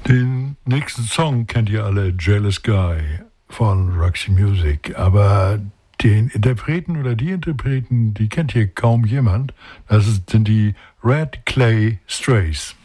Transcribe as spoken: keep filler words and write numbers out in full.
Den nächsten Song kennt ihr alle, Jealous Guy von Roxy Music, aber den Interpreten oder die Interpreten, die kennt hier kaum jemand. Das sind die Red Clay Strays.